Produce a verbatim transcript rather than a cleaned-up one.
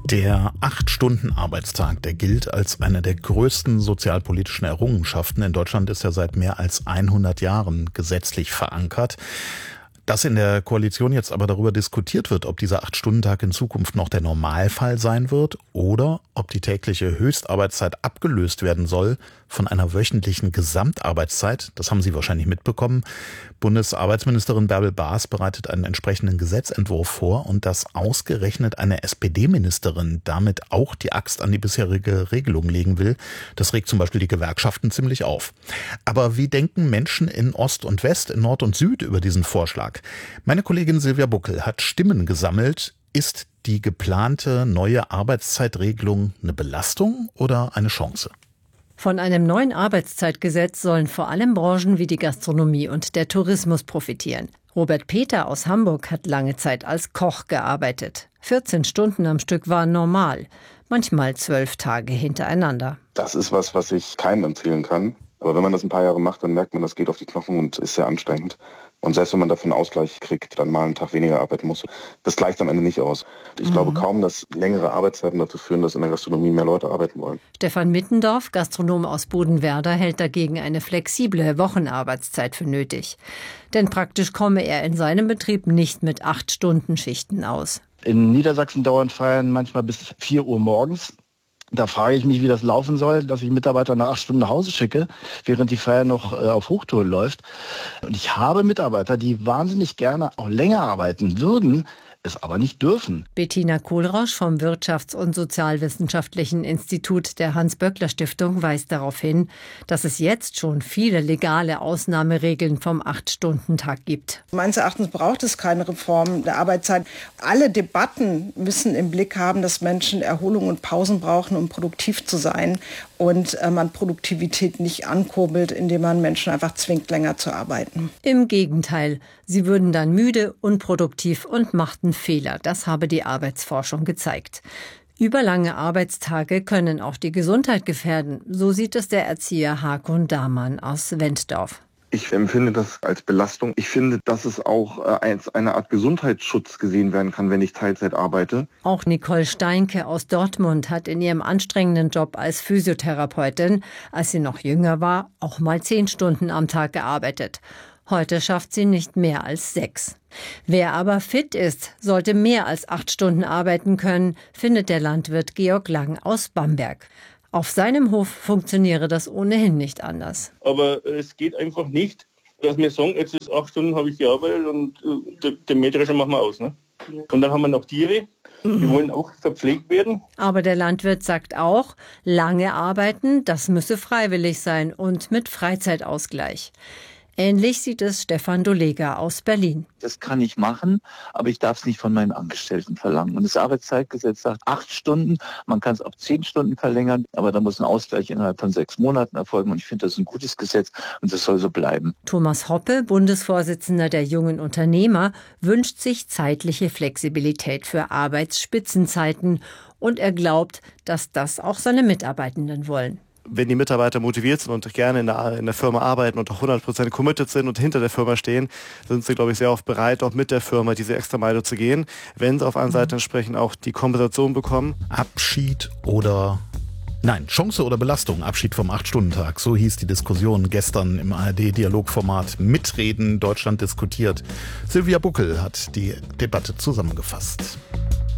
Der Acht-Stunden-Arbeitstag, der gilt als eine der größten sozialpolitischen Errungenschaften. In Deutschland ist er seit mehr als hundert Jahren gesetzlich verankert. Dass in der Koalition jetzt aber darüber diskutiert wird, ob dieser Acht-Stunden-Tag in Zukunft noch der Normalfall sein wird oder ob die tägliche Höchstarbeitszeit abgelöst werden soll von einer wöchentlichen Gesamtarbeitszeit, das haben Sie wahrscheinlich mitbekommen. Bundesarbeitsministerin Bärbel Baas bereitet einen entsprechenden Gesetzentwurf vor und dass ausgerechnet eine S P D-Ministerin damit auch die Axt an die bisherige Regelung legen will, das regt zum Beispiel die Gewerkschaften ziemlich auf. Aber wie denken Menschen in Ost und West, in Nord und Süd über diesen Vorschlag? Meine Kollegin Silvia Buckel hat Stimmen gesammelt. Ist die geplante neue Arbeitszeitregelung eine Belastung oder eine Chance? Von einem neuen Arbeitszeitgesetz sollen vor allem Branchen wie die Gastronomie und der Tourismus profitieren. Robert Peter aus Hamburg hat lange Zeit als Koch gearbeitet. vierzehn Stunden am Stück waren normal, manchmal zwölf Tage hintereinander. Das ist was, was ich keinem empfehlen kann. Aber wenn man das ein paar Jahre macht, dann merkt man, das geht auf die Knochen und ist sehr anstrengend. Und selbst wenn man dafür einen Ausgleich kriegt, dann mal einen Tag weniger arbeiten muss, das gleicht am Ende nicht aus. Ich mhm. glaube kaum, dass längere Arbeitszeiten dazu führen, dass in der Gastronomie mehr Leute arbeiten wollen. Stefan Mittendorf, Gastronom aus Bodenwerder, hält dagegen eine flexible Wochenarbeitszeit für nötig. Denn praktisch komme er in seinem Betrieb nicht mit acht Stunden Schichten aus. In Niedersachsen dauern Feiern manchmal bis vier Uhr morgens. Da frage ich mich, wie das laufen soll, dass ich Mitarbeiter nach acht Stunden nach Hause schicke, während die Feier noch äh, auf Hochtouren läuft. Und ich habe Mitarbeiter, die wahnsinnig gerne auch länger arbeiten würden, es aber nicht dürfen. Bettina Kohlrausch vom Wirtschafts- und Sozialwissenschaftlichen Institut der Hans-Böckler-Stiftung weist darauf hin, dass es jetzt schon viele legale Ausnahmeregeln vom Acht-Stunden-Tag gibt. Meines Erachtens braucht es keine Reform der Arbeitszeit. Alle Debatten müssen im Blick haben, dass Menschen Erholung und Pausen brauchen, um produktiv zu sein. Und äh, man Produktivität nicht ankurbelt, indem man Menschen einfach zwingt, länger zu arbeiten. Im Gegenteil, sie würden dann müde, unproduktiv und machten Fehler. Das habe die Arbeitsforschung gezeigt. Überlange Arbeitstage können auch die Gesundheit gefährden. So sieht es der Erzieher Hakon Dahmann aus Wenddorf. Ich empfinde das als Belastung. Ich finde, dass es auch als eine Art Gesundheitsschutz gesehen werden kann, wenn ich Teilzeit arbeite. Auch Nicole Steinke aus Dortmund hat in ihrem anstrengenden Job als Physiotherapeutin, als sie noch jünger war, auch mal zehn Stunden am Tag gearbeitet. Heute schafft sie nicht mehr als sechs. Wer aber fit ist, sollte mehr als acht Stunden arbeiten können, findet der Landwirt Georg Lang aus Bamberg. Auf seinem Hof funktioniere das ohnehin nicht anders. Aber es geht einfach nicht, dass wir sagen, jetzt ist acht Stunden habe ich gearbeitet und äh, den Mähdrescher machen wir aus. Ne? Und dann haben wir noch Tiere, die wollen auch verpflegt werden. Aber der Landwirt sagt auch, lange arbeiten, das müsse freiwillig sein und mit Freizeitausgleich. Ähnlich sieht es Stefan Dolega aus Berlin. Das kann ich machen, aber ich darf es nicht von meinen Angestellten verlangen. Und das Arbeitszeitgesetz sagt acht Stunden, man kann es auf zehn Stunden verlängern, aber da muss ein Ausgleich innerhalb von sechs Monaten erfolgen. Und ich finde, das ist ein gutes Gesetz und das soll so bleiben. Thomas Hoppe, Bundesvorsitzender der Jungen Unternehmer, wünscht sich zeitliche Flexibilität für Arbeitsspitzenzeiten. Und er glaubt, dass das auch seine Mitarbeitenden wollen. Wenn die Mitarbeiter motiviert sind und gerne in der, in der Firma arbeiten und auch hundert Prozent committed sind und hinter der Firma stehen, sind sie, glaube ich, sehr oft bereit, auch mit der Firma diese extra Meile zu gehen, wenn sie auf einer Seite entsprechend auch die Kompensation bekommen. Abschied oder... Nein, Chance oder Belastung, Abschied vom Acht-Stunden-Tag. So hieß die Diskussion gestern im A R D-Dialogformat Mitreden Deutschland diskutiert. Silvia Buckel hat die Debatte zusammengefasst.